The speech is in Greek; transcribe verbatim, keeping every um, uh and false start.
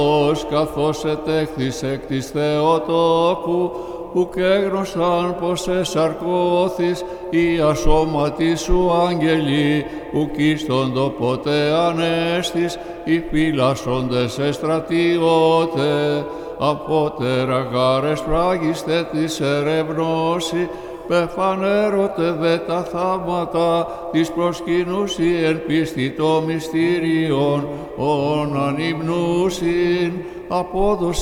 καθώς ετέχθης εκ της Θεοτόκου, που και έγνωσαν πως εσαρκώθης η ασώματι σου άγγελοι, που κίστοντο ποτέ ανέστης, οι φυλασσόντες εστρατιώτε, απότερα γάρες πράγιστε της ερευνώση, πεφανέρωτε δε τα θαύματα της προσκυνούσι εν πίστη το μυστήριον, ον ανυμνούσιν, απόδοση